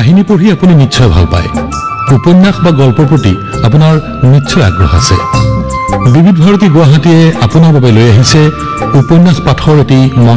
কাহিনী পঢ়ি আপুনি নিশ্চয় ভাল পায় উপন্যাস বা গল্পৰ প্ৰতি আপোনাৰ নিশ্চয় আগ্ৰহ আছে বিবিধ ভাৰতী গুৱাহাটীয়ে আপোনাৰ বাবে লৈ আহিছে উপন্যাস পাঠৰ এটি